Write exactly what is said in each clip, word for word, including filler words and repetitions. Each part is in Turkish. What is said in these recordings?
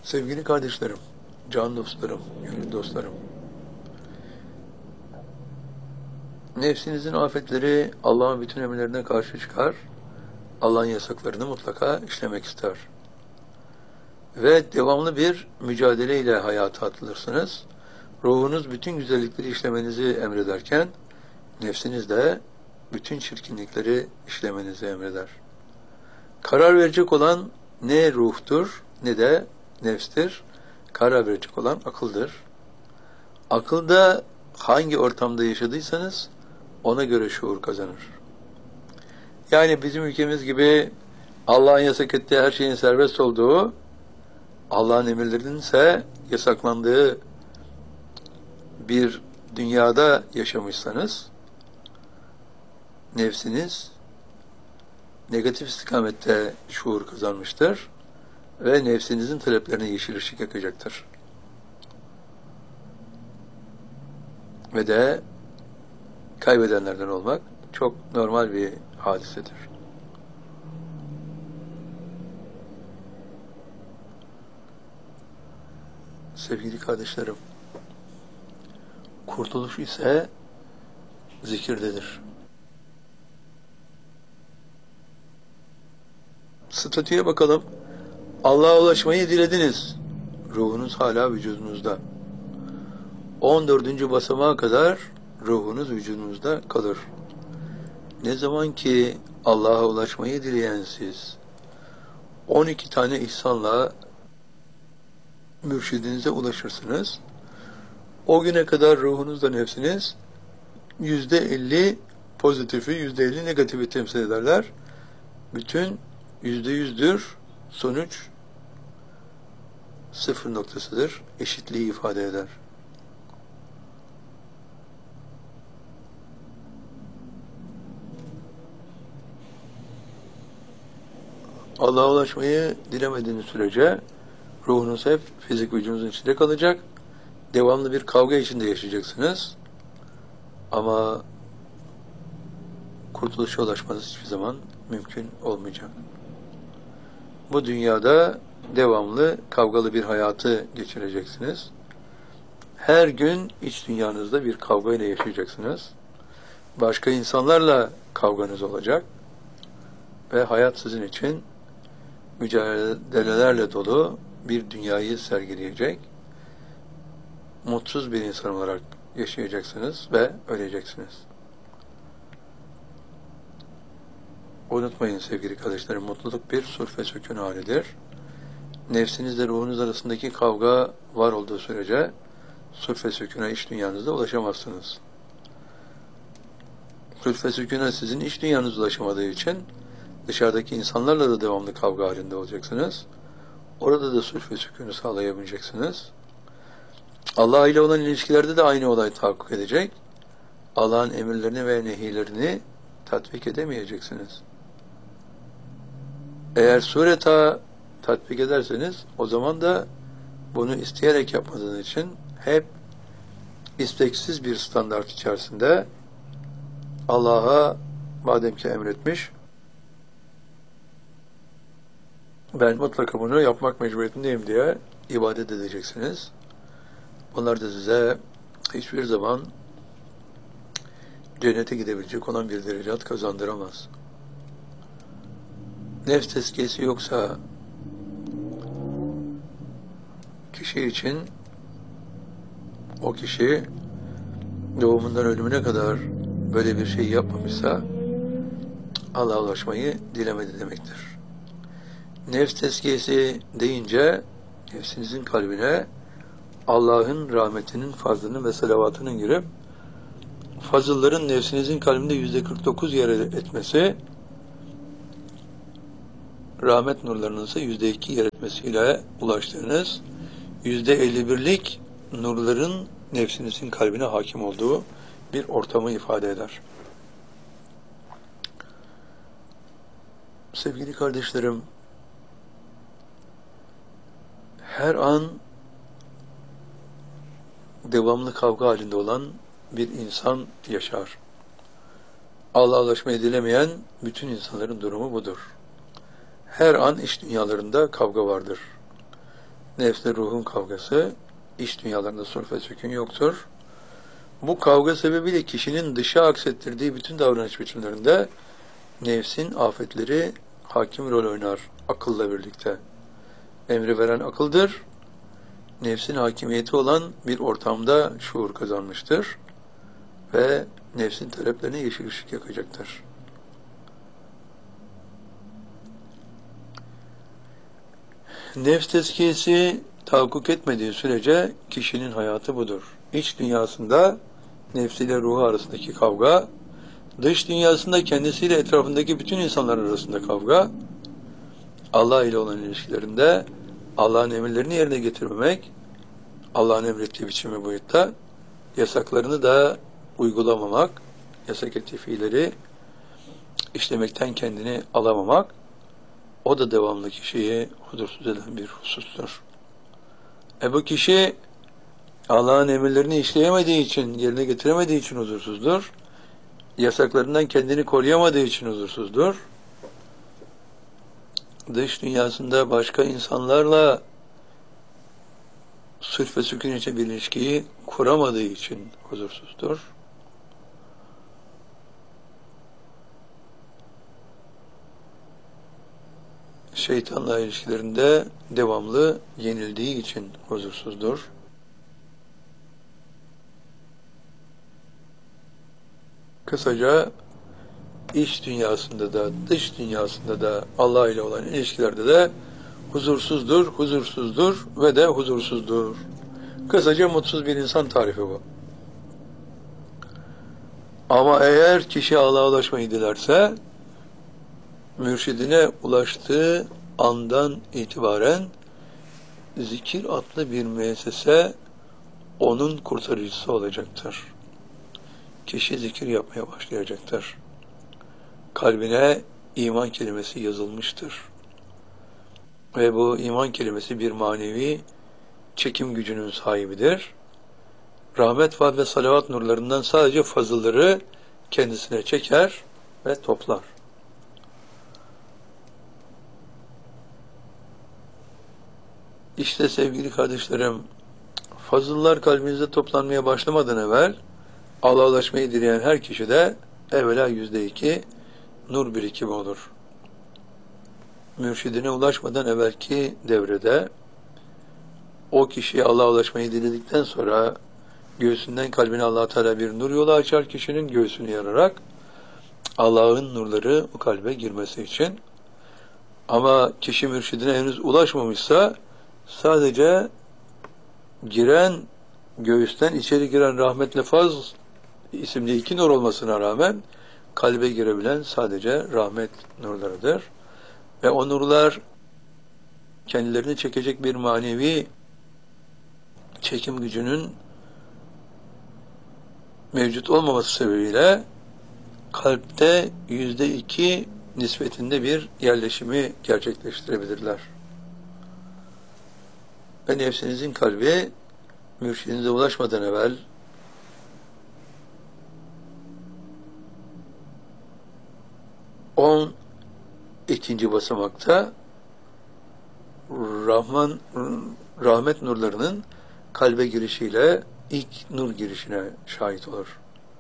Sevgili kardeşlerim, can dostlarım, gönül dostlarım. Nefsinizin afetleri Allah'ın bütün emirlerine karşı çıkar, Allah'ın yasaklarını mutlaka işlemek ister. Ve devamlı bir mücadele ile hayata atılırsınız. Ruhunuz bütün güzellikleri işlemenizi emrederken, nefsiniz de bütün çirkinlikleri işlemenizi emreder. Karar verecek olan ne ruhtur ne de nefstir. Karar verecek olan akıldır. Akılda hangi ortamda yaşadıysanız ona göre şuur kazanır. Yani bizim ülkemiz gibi Allah'ın yasak ettiği her şeyin serbest olduğu, Allah'ın emirlerinin ise yasaklandığı bir dünyada yaşamışsanız, nefsiniz negatif istikamette şuur kazanmıştır ve nefsinizin taleplerine yeşil ışık yakacaktır. Ve de kaybedenlerden olmak çok normal bir hadisedir. Sevgili kardeşlerim, kurtuluş ise zikirdedir. Statüye bakalım. Allah'a ulaşmayı dilediniz. Ruhunuz hala vücudunuzda. on dördüncü basamağa kadar ruhunuz vücudunuzda kalır. Ne zaman ki Allah'a ulaşmayı dileyen siz on iki tane ihsanla mürşidinize ulaşırsınız. O güne kadar ruhunuzla nefsiniz yüzde elli pozitifi, yüzde elli negatifi temsil ederler. Bütün yüzde yüzdür. Sonuç sıfır noktasıdır. Eşitliği ifade eder. Allah'a ulaşmayı dilemediğiniz sürece ruhunuz hep fizik vücudunuzun içinde kalacak. Devamlı bir kavga içinde yaşayacaksınız. Ama kurtuluşa ulaşmanız hiçbir zaman mümkün olmayacak. Bu dünyada devamlı kavgalı bir hayatı geçireceksiniz. Her gün iç dünyanızda bir kavga ile yaşayacaksınız. Başka insanlarla kavganız olacak. Ve hayat sizin için mücadelelerle dolu bir dünyayı sergileyecek. Mutsuz bir insan olarak yaşayacaksınız ve öleceksiniz. Unutmayın sevgili kardeşlerim, mutluluk bir sulh ve sükun halidir. Nefsinizle ruhunuz arasındaki kavga var olduğu sürece sulh ve sükuna iç dünyanızda ulaşamazsınız. Sulh ve sükuna sizin iç dünyanız ulaşamadığı için dışarıdaki insanlarla da devamlı kavga halinde olacaksınız. Orada da sulh ve sükunu sağlayamayacaksınız. Allah ile olan ilişkilerde de aynı olay tahakkuk edecek. Allah'ın emirlerini ve nehilerini tatbik edemeyeceksiniz. Eğer sureta tatbik ederseniz o zaman da bunu isteyerek yapmadığınız için hep isteksiz bir standart içerisinde Allah'a madem ki emretmiş, ben mutlaka bunu yapmak mecburiyetindeyim diye ibadet edeceksiniz. Bunlar da size hiçbir zaman cennete gidebilecek olan bir derecat kazandıramaz. Nefs tezkiyesi yoksa kişi için o kişi doğumundan ölümüne kadar böyle bir şey yapmamışsa Allah'a ulaşmayı dilemedi demektir. Nefs tezkiyesi deyince nefsinizin kalbine Allah'ın rahmetinin, fazlının ve salavatının girip fazılların nefsinizin kalbinde yüzde kırk dokuz yer etmesi, rahmet nurlarının ise yüzde iki yer etmesiyle ulaştığınız yüzde elli birlik nurların nefsinizin kalbine hakim olduğu bir ortamı ifade eder. Sevgili kardeşlerim, her an devamlı kavga halinde olan bir insan yaşar. Allah'a ulaşmayı dilemeyen bütün insanların durumu budur. Her an iç dünyalarında kavga vardır. nefsle ruhun kavgası, iç dünyalarında sulh ve sükun yoktur. Bu kavga sebebiyle kişinin dışa aksettirdiği bütün davranış biçimlerinde nefsin afetleri hakim rol oynar akılla birlikte. Emri veren akıldır. Nefsin hakimiyeti olan bir ortamda şuur kazanmıştır ve nefsin taleplerine yeşil ışık yakacaktır. Nefs tezkiyesi tahakkuk etmediği sürece kişinin hayatı budur. İç dünyasında nefsiyle ruhu arasındaki kavga, dış dünyasında kendisiyle etrafındaki bütün insanlar arasında kavga, Allah ile olan ilişkilerinde Allah'ın emirlerini yerine getirmemek, Allah'ın emrettiği biçimi boyutta, yasaklarını da uygulamamak, yasak ettiği fiilleri işlemekten kendini alamamak, o da devamlı kişiyi huzursuz eden bir husustur. E bu kişi Allah'ın emirlerini işleyemediği için, yerine getiremediği için huzursuzdur. Yasaklarından kendini koruyamadığı için huzursuzdur. Dış dünyasında başka insanlarla sulh ve sükun için bir ilişkiyi kuramadığı için huzursuzdur. Şeytanla ilişkilerinde devamlı yenildiği için huzursuzdur. Kısaca iç dünyasında da dış dünyasında da Allah ile olan ilişkilerde de huzursuzdur, huzursuzdur ve de huzursuzdur. Kısaca mutsuz bir insan tarifi bu. Ama eğer kişi Allah'a ulaşmayı dilerse, mürşidine ulaştığı andan itibaren zikir adlı bir müessese onun kurtarıcısı olacaktır. Kişi zikir yapmaya başlayacaktır. Kalbine iman kelimesi yazılmıştır. Ve bu iman kelimesi bir manevi çekim gücünün sahibidir. Rahmet, vaad ve salavat nurlarından sadece fazılları kendisine çeker ve toplar. İşte sevgili kardeşlerim, fazıllar kalbinizde toplanmaya başlamadan evvel Allah'a ulaşmayı dileyen her kişi de evvela yüzde iki nur birikimi olur. Mürşidine ulaşmadan evvelki devrede o kişiye Allah'a ulaşmayı diledikten sonra göğsünden kalbine Allah Teala bir nur yolu açar, kişinin göğsünü yararak Allah'ın nurları o kalbe girmesi için. Ama kişi mürşidine henüz ulaşmamışsa sadece giren, göğüsten içeri giren rahmetle faz isimli iki nur olmasına rağmen kalbe girebilen sadece rahmet nurlarıdır. Ve o nurlar kendilerini çekecek bir manevi çekim gücünün mevcut olmaması sebebiyle kalpte yüzde iki nispetinde bir yerleşimi gerçekleştirebilirler. Ve nefsinizin kalbi mürşidinize ulaşmadan evvel on ikinci basamakta Rahman rahmet nurlarının kalbe girişiyle ilk nur girişine şahit olur.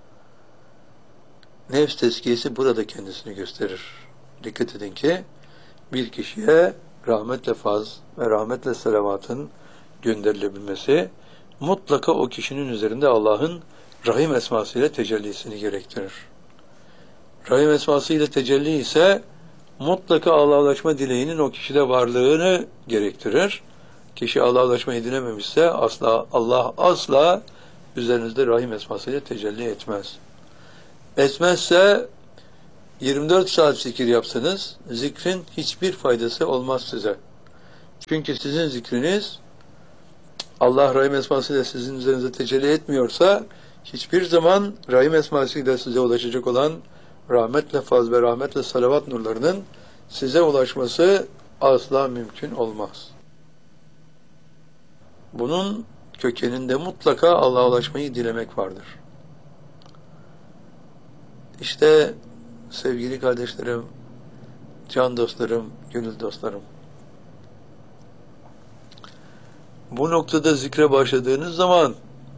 Nefs tezkiyesi burada kendisini gösterir. Dikkat edin ki bir kişiye rahmetle faz ve rahmetle selavatın gönderilebilmesi mutlaka o kişinin üzerinde Allah'ın Rahim esmasıyla tecellisini gerektirir. Rahim esmasıyla tecelli ise mutlaka Allah'a ulaşma dileğinin o kişide varlığını gerektirir. Kişi Allah'a ulaşmayı dilememişse asla Allah asla üzerinizde Rahim esmasıyla tecelli etmez. Etmezse yirmi dört saat zikir yapsanız zikrin hiçbir faydası olmaz size. Çünkü sizin zikriniz Allah Rahim esmasıyla sizin üzerinize tecelli etmiyorsa hiçbir zaman Rahim esmasıyla size ulaşacak olan rahmetle faz ve rahmetle salavat nurlarının size ulaşması asla mümkün olmaz. Bunun kökeninde mutlaka Allah'a ulaşmayı dilemek vardır. İşte sevgili kardeşlerim, can dostlarım, gönül dostlarım, Bu noktada zikre başladığınız zaman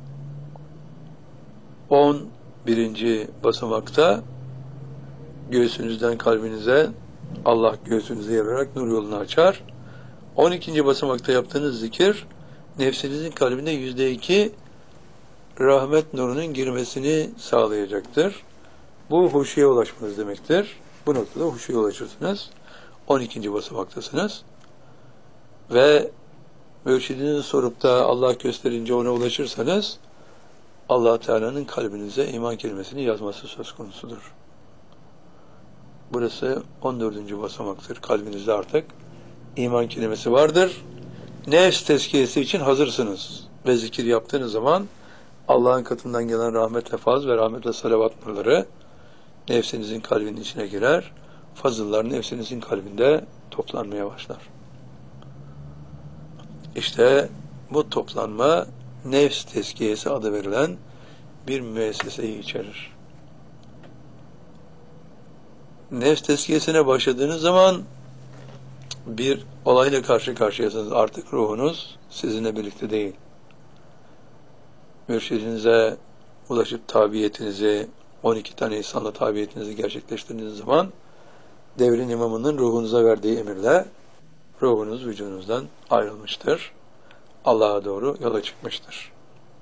on birinci basamakta göğsünüzden kalbinize Allah göğsünüze yararak nur yolunu açar. on ikinci basamakta yaptığınız zikir nefsinizin kalbinde yüzde iki rahmet nurunun girmesini sağlayacaktır. Bu huşuya ulaşmanız demektir. Bu noktada huşuya ulaşırsınız. on ikinci basamaktasınız. Ve mürşidinizi sorup da Allah gösterince ona ulaşırsanız Allah Teala'nın kalbinize iman kelimesini yazması söz konusudur. Burası on dördüncü basamaktır. Kalbinizde artık iman kelimesi vardır. Nefs tezkiyesi için hazırsınız. Ve zikir yaptığınız zaman Allah'ın katından gelen rahmetle faz ve rahmetle salavat nurları nefsinizin kalbinin içine girer. Fazıllar nefsinizin kalbinde toplanmaya başlar. İşte bu toplanma nefs tezkiyesi adı verilen bir müesseseyi içerir. Nefs tezkiyesine başladığınız zaman bir olayla karşı karşıyasınız. Artık ruhunuz sizinle birlikte değil. Mürşidinize ulaşıp tabiyetinizi, on iki tane insanla tabiyetinizi gerçekleştirdiğiniz zaman devrin imamının ruhunuza verdiği emirle ruhunuz vücudunuzdan ayrılmıştır. Allah'a doğru yola çıkmıştır.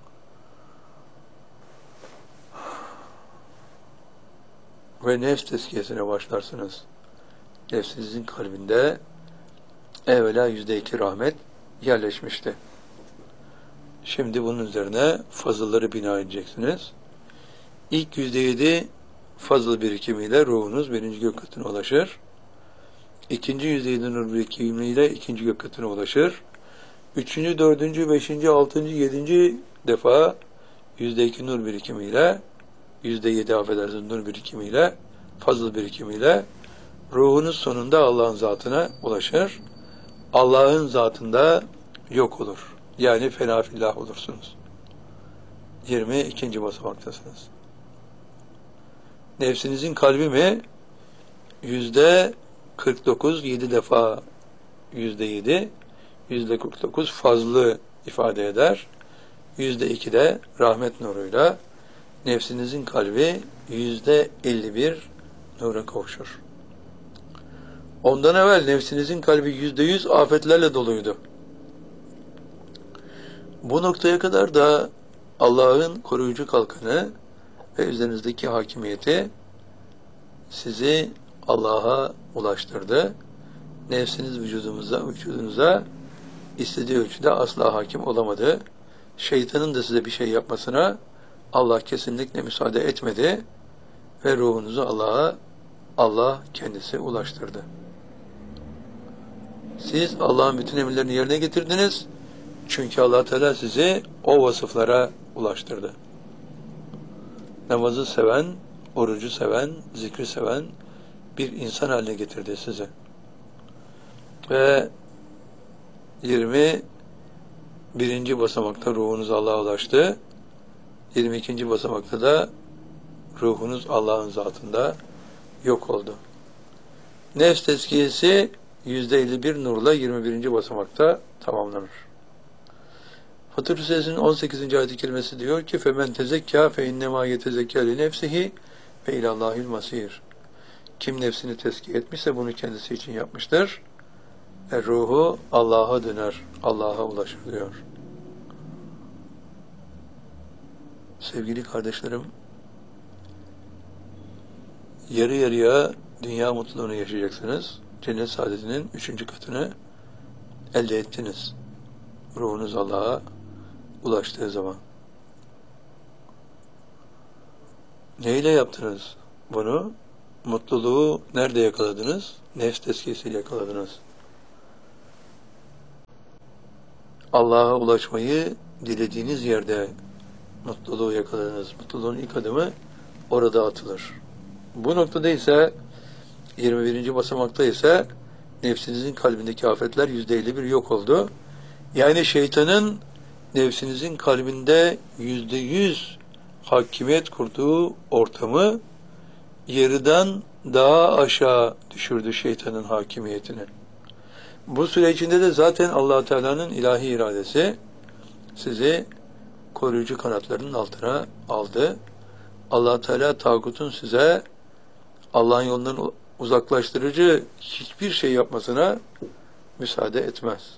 Ve nefs tezkiyesine başlarsınız. Nefsinizin kalbinde evvela yüzde iki rahmet yerleşmişti. Şimdi bunun üzerine fazılları bina edeceksiniz. İlk yüzde yedi fazıl birikimiyle ruhunuz birinci gök katına ulaşır. İkinci yüzde yedi nur birikimiyle ikinci gök katına ulaşır. Üçüncü, dördüncü, beşinci, altıncı, yedinci defa yüzde iki nur birikimiyle, yüzde yedi affedersiniz nur birikimiyle, fazıl birikimiyle ruhunuz sonunda Allah'ın zatına ulaşır. Allah'ın zatında yok olur. Yani fena fillah olursunuz. yirmi ikinci basamaktasınız. Nefsinizin kalbi mi? Yüzde kırk dokuz, yedi defa yüzde yedi, yüzde kırk dokuz fazlı ifade eder. Yüzde iki de rahmet nuruyla nefsinizin kalbi yüzde elli bir nura kavuşur. Ondan evvel nefsinizin kalbi yüzde yüz afetlerle doluydu. Bu noktaya kadar da Allah'ın koruyucu kalkanı ve üzerinizdeki hakimiyeti sizi Allah'a ulaştırdı. Nefsiniz vücudunuza, vücudunuza istediği ölçüde asla hakim olamadı. Şeytanın da size bir şey yapmasına Allah kesinlikle müsaade etmedi ve ruhunuzu Allah'a Allah kendisi ulaştırdı. Siz Allah'ın bütün emirlerini yerine getirdiniz. Çünkü Allah Teala sizi o vasıflara ulaştırdı. Namazı seven, orucu seven, zikri seven bir insan haline getirdi sizi. Ve yirmi birinci basamakta ruhunuz Allah'a ulaştı. yirmi ikinci basamakta da ruhunuz Allah'ın zatında yok oldu. Nefs tezkiyesi yüzde elli bir nurla yirmi birinci basamakta tamamlanır. Fatır Suresinin on sekizinci ayet-i kerimesi diyor ki فَمَنْ تَزَكَّى فَاِنَّمَا يَتَزَكَّى لِنَفْسِهِ ve ilallahil masir. Kim nefsini tezkiye etmişse bunu kendisi için yapmıştır. E, ruhu Allah'a döner, Allah'a ulaşır diyor. Sevgili kardeşlerim, yarı yarıya dünya mutluluğunu yaşayacaksınız. Cennet saadetinin üçüncü katını elde ettiniz. Ruhunuz Allah'a ulaştığı zaman. Neyle yaptınız bunu? Mutluluğu nerede yakaladınız? Nefs tezkiyesiyle yakaladınız. Allah'a ulaşmayı dilediğiniz yerde mutluluğu yakaladınız. Mutluluğun ilk adımı orada atılır. Bu noktada ise yirmi birinci basamakta ise nefsinizin kalbindeki afetler yüzde elli bir yok oldu. Yani şeytanın nefsinizin kalbinde yüzde yüz hakimiyet kurduğu ortamı yarıdan daha aşağı düşürdü şeytanın hakimiyetini. Bu süre içinde de zaten Allah Teala'nın ilahi iradesi sizi koruyucu kanatlarının altına aldı. Allah Teala tağutun size Allah'ın yolundan uzaklaştırıcı hiçbir şey yapmasına müsaade etmez.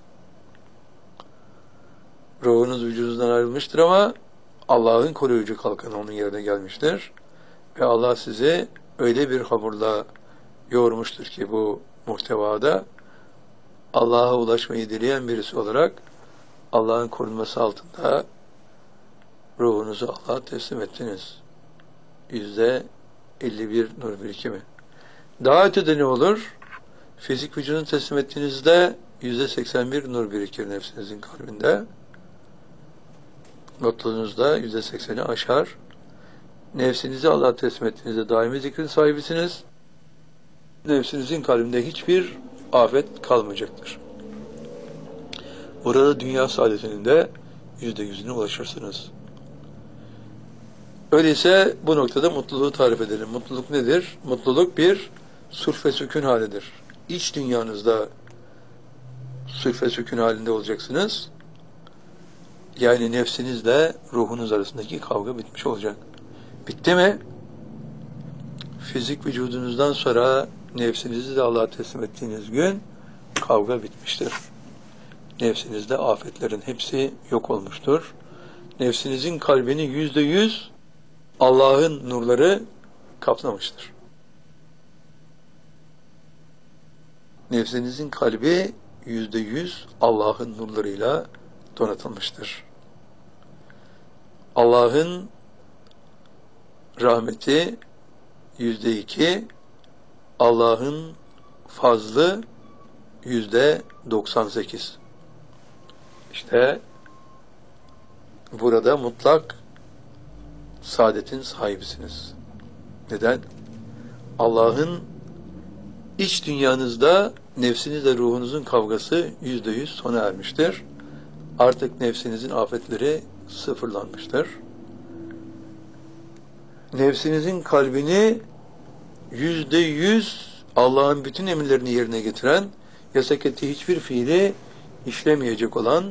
Ruhunuz vücudunuzdan ayrılmıştır ama Allah'ın koruyucu kalkanı onun yerine gelmiştir. Ve Allah sizi öyle bir hamurla yoğurmuştur ki bu muhtevada Allah'a ulaşmayı dileyen birisi olarak Allah'ın korunması altında ruhunuzu Allah'a teslim ettiniz. Yüzde elli bir nur birikimi. Daha ötede ne olur? Fizik vücudunu teslim ettiğinizde yüzde seksen bir nur birikir nefsinizin kalbinde. Mutluluğunuzda yüzde sekseni aşar. Nefsinizi Allah'a teslim ettiğinizde daimi zikrin sahibisiniz. Nefsinizin kalbinde hiçbir afet kalmayacaktır. Burada dünya saadetinin de yüzde yüzüne ulaşırsınız. Öyleyse bu noktada mutluluğu tarif edelim. Mutluluk nedir? Mutluluk bir sulh ve sükun halidir. İç dünyanızda sulh ve sükun halinde olacaksınız. Yani nefsinizle ruhunuz arasındaki kavga bitmiş olacak. Bitti mi? Fizik vücudunuzdan sonra nefsinizi de Allah'a teslim ettiğiniz gün kavga bitmiştir. Nefsinizde afetlerin hepsi yok olmuştur. Nefsinizin kalbini yüzde yüz Allah'ın nurları kaplamıştır. Nefsinizin kalbi yüzde yüz Allah'ın nurlarıyla donatılmıştır. Allah'ın rahmeti yüzde iki, Allah'ın fazlı yüzde doksan sekiz. İşte burada mutlak saadetin sahibisiniz. Neden? Allah'ın iç dünyanızda nefsinizle ruhunuzun kavgası yüzde yüz sona ermiştir. Artık nefsinizin afetleri sıfırlanmıştır. Nefsinizin kalbini yüzde yüz Allah'ın bütün emirlerini yerine getiren, yasak ettiği hiçbir fiili işlemeyecek olan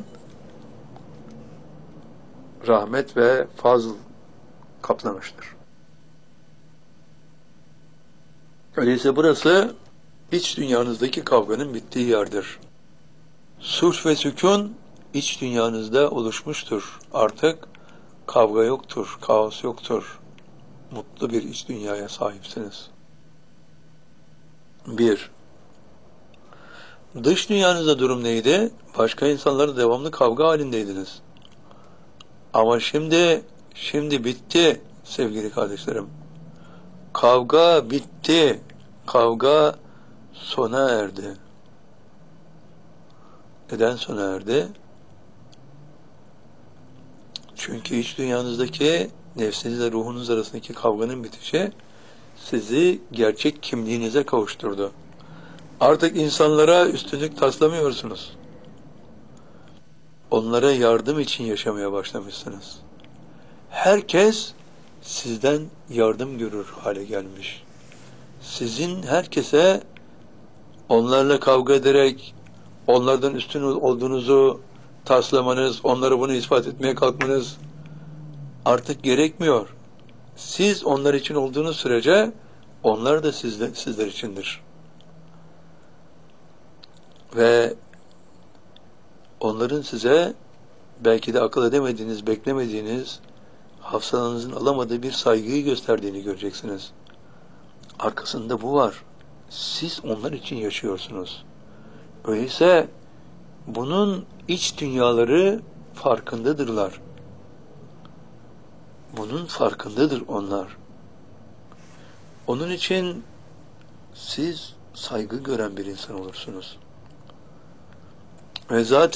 rahmet ve fazl kaplamıştır. Öyleyse burası iç dünyanızdaki kavganın bittiği yerdir. Sulh ve sükun iç dünyanızda oluşmuştur. Artık kavga yoktur, kaos yoktur. Mutlu bir iç dünyaya sahipsiniz. Bir. Dış dünyanızda durum neydi? Başka insanlarla devamlı kavga halindeydiniz. Ama şimdi, şimdi bitti sevgili kardeşlerim. Kavga bitti. Kavga sona erdi. Neden sona erdi? Çünkü iç dünyanızdaki nefsinizle ruhunuz arasındaki kavganın bitişi sizi gerçek kimliğinize kavuşturdu. Artık insanlara üstünlük taslamıyorsunuz. Onlara yardım için yaşamaya başlamışsınız. Herkes sizden yardım görür hale gelmiş. Sizin herkese onlarla kavga ederek onlardan üstün olduğunuzu taslamanız, onlara bunu ispat etmeye kalkmanız artık gerekmiyor. Siz onlar için olduğunuz sürece onlar da sizler, sizler içindir. Ve onların size belki de akıl edemediğiniz, beklemediğiniz, hafsalanızın alamadığı bir saygıyı gösterdiğini göreceksiniz. Arkasında bu var. Siz onlar için yaşıyorsunuz. Öyleyse bunun iç dünyaları farkındadırlar. Bunun farkındadır onlar. Onun için siz saygı gören bir insan olursunuz. Ve zaten